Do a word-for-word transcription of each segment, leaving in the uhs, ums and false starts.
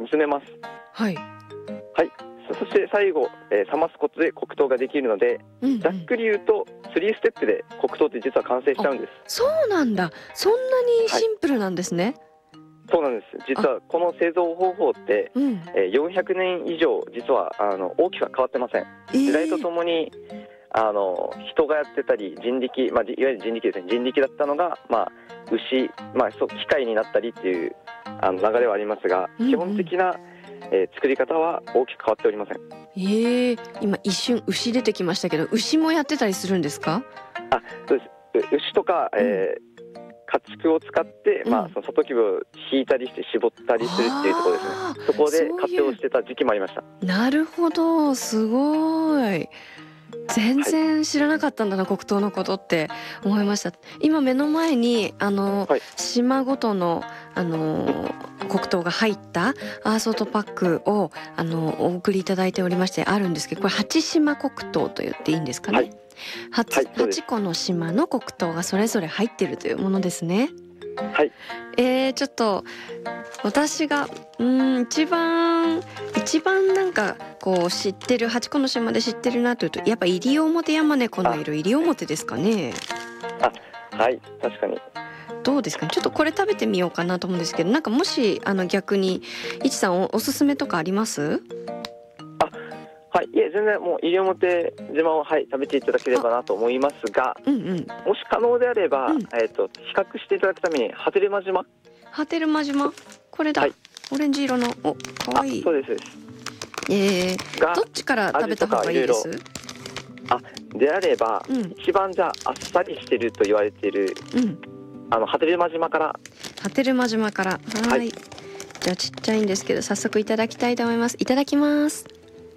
進めます。 はい。 はい。そして最後、えー冷ますことで黒糖ができるので、 うんうん、 ざっくり言うとスリーステップで黒糖って実は完成しちゃうんです。 そうなんだ。そんなにシンプルなんですね。はい、 そうなんです。実はこの製造方法って、うん、えー、よんひゃくねん以上実はあの大きくは変わってません。えー、時代とともにあの人がやってたり人力、まあ、いわゆる人力ですね、人力だったのが、まあ、牛、まあ、そう機械になったりっていうあの流れはありますが、うんうん、基本的な、えー、作り方は大きく変わっておりません。 えー、今一瞬牛出てきましたけど、牛もやってたりするんですか？ あ、そうです。牛とか、えー、家畜を使って、うん、まあ、そのサトウキビを引いたりして絞ったりするっていうところですね。そこで活用してた時期もありました。 なるほど、すごい。全然知らなかったんだな、はい、黒糖のことって思いました。今目の前にあの、はい、島ごとの、あの黒糖が入ったアーソートパックをあのお送りいただいておりましてあるんですけど、これ八島黒糖と言っていいんですかね。はい、8, はい、はちこの島の黒糖がそれぞれ入っているというものですね。 はい。 えー、ちょっと私がうーん一番一番なんかこう知ってるはちこの島で知ってるなというとやっぱ西表山猫のいる西表ですかね。 あ、はい、確かに。 どうですかね。ちょっとこれ食べてみようかなと思うんですけど、なんかもしあの逆にいちさん お, おすすめとかあります？ はい、いえ全然もう西表島を、はい、食べていただければなと思いますが、うんうん、もし可能であれば、うん、えーと、比較していただくために波照間島波照間島これだ、はい、オレンジ色のおかわいい。 そうですそうです。 えー、どっちから食べた方がいいです？ あであれば、うん、一番じゃああっさりしてると言われている、うん、あの波照間島から波照間島からはい、はい、じゃあちっちゃいんですけど早速いただきたいと思います。いただきます。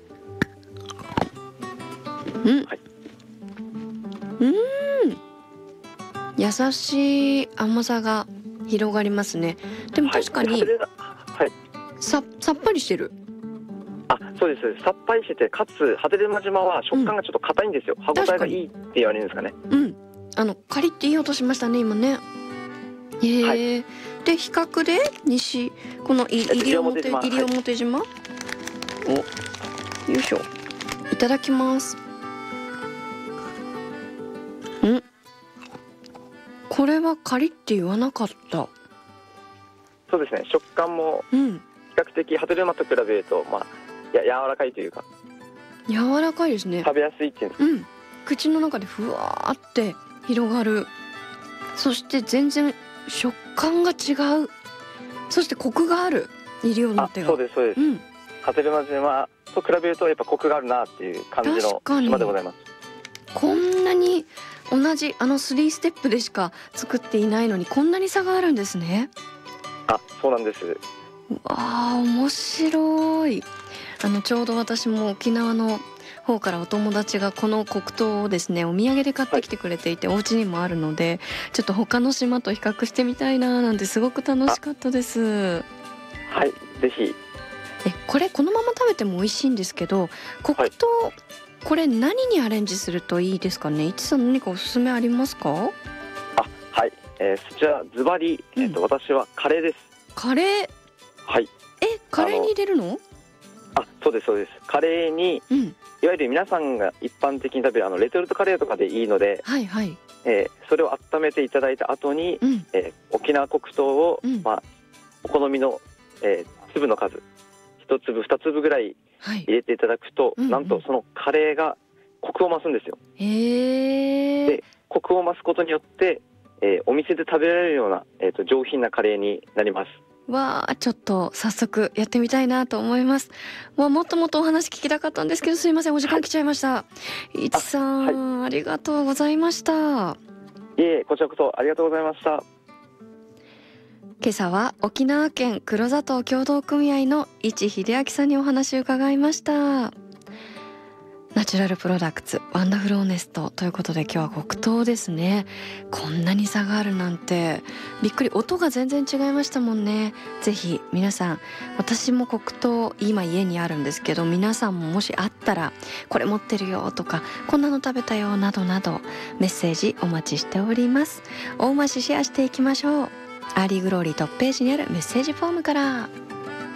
うん、はい、うーん優しい甘さが広がりますね。でも確かに、はいはい、さ, さっぱりしてる。 あ、そうです。さっぱりしてて、かつ波照間島は食感がちょっと硬いんですよ、うん、歯応えがいいって言われるんですかね。 うん、あのカリっていい音しましたね今ね。へー、はい、で比較で西この西表島、西表島、はい、およいしょいただきます。んこれはカリって言わなかった。 そうですね、食感も比較的波照間と比べると、まあ、や柔らかいというか柔らかいですね。 食べやすいっていうんですか、 うん、口の中でふわーって広がる。そして全然食感が違う。そしてコクがある。西表が。 そうですそうです、うん、波照間島と比べるとやっぱコクがあるなっていう感じの島でございます。 こんなに同じあのスリーステップでしか作っていないのにこんなに差があるんですね。 あ、そうなんです。 わあ、面白い。あのちょうど私も沖縄の方からお友達がこの黒糖をですねお土産で買ってきてくれていて、はい、お家にもあるのでちょっと他の島と比較してみたいななんてすごく楽しかったです。 はい、ぜひ。 えこれこのまま食べても美味しいんですけど黒糖、はい、これ何にアレンジするといいですかね。いちさん何かおすすめありますか？ あ、はい、えー、そちらズバリ、えーとうん、私はカレーです。 カレー。 はい。 えカレーに入れるの？ あ、そうですそうです。カレーに、うん、いわゆる皆さんが一般的に食べるあのレトルトカレーとかでいいので、 はいはい、 えー、それを温めていただいた後に、うん、えー、沖縄黒糖を、うん、まあ、お好みの、えー、粒の数一粒二粒ぐらい入れていただくと、はい、なんとそのカレーがコクを増すんですよ。 へー。 でコクを増すことによって、えー、お店で食べられるような、えーと、上品なカレーになります。 わあ、ちょっと早速やってみたいなと思います。わあ、もっともっとお話聞きたかったんですけどすいませんお時間来ちゃいました。はい、いちさん、あ、はい、ありがとうございました。 いえ、こちらこそありがとうございました。 今朝は沖縄県黒砂糖協同組合の市秀明さんにお話を伺いました。ナチュラルプロダクツワンダフルオネストということで今日は黒糖ですね。こんなに差があるなんてびっくり。音が全然違いましたもんね。ぜひ皆さん、私も黒糖今家にあるんですけど皆さんももしあったらこれ持ってるよとかこんなの食べたよなどなどメッセージお待ちしております。大増しシェアしていきましょう。アーリーグローリートップページにあるメッセージフォームから。